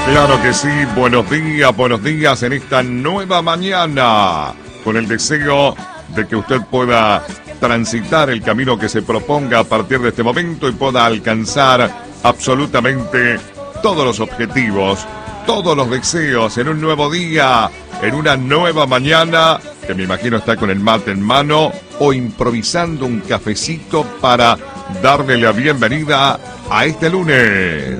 Claro que sí, buenos días en esta nueva mañana, con el deseo de que usted pueda transitar el camino que se proponga a partir de este momento y pueda alcanzar absolutamente todos los objetivos, todos los deseos en un nuevo día, en una nueva mañana, que me imagino está con el mate en mano o improvisando un cafecito para darle la bienvenida a este lunes.